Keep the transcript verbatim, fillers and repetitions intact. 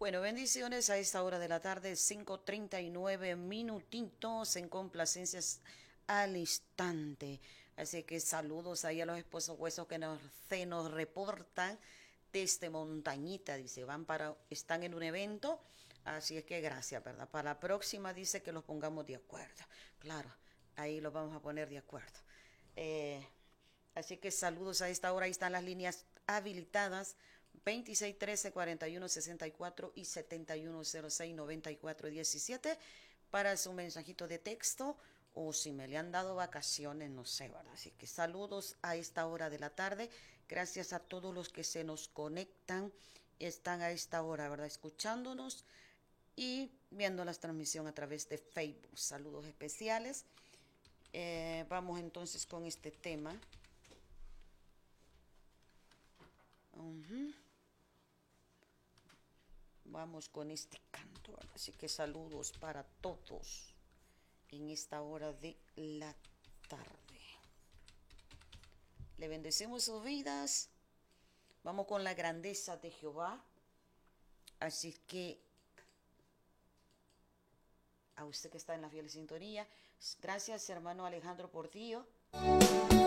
Bueno, bendiciones a esta hora de la tarde, cinco treinta y nueve minutitos en complacencias al instante. Así que saludos ahí a los esposos huesos que nos, se nos reportan desde Montañita, dice, van para, están en un evento, así es que gracias, ¿verdad? Para la próxima dice que los pongamos de acuerdo. Claro, ahí los vamos a poner de acuerdo. Eh, Así que saludos a esta hora, ahí están las líneas habilitadas veintiséis trece cuarenta y uno sesenta y cuatro y setenta y uno cero seis noventa y cuatro diecisiete para su mensajito de texto o si me le han dado vacaciones, no sé, ¿verdad? Así que saludos a esta hora de la tarde. Gracias a todos los que se nos conectan, están a esta hora, ¿verdad? Escuchándonos y viendo la transmisión a través de Facebook. Saludos especiales. Eh, vamos entonces con este tema. Uh-huh. Vamos con este canto, ¿verdad? Así que saludos para todos en esta hora de la tarde. Le bendecimos sus vidas. Vamos con la grandeza de Jehová. Así que a usted que está en la fiel sintonía, gracias hermano Alejandro Portillo.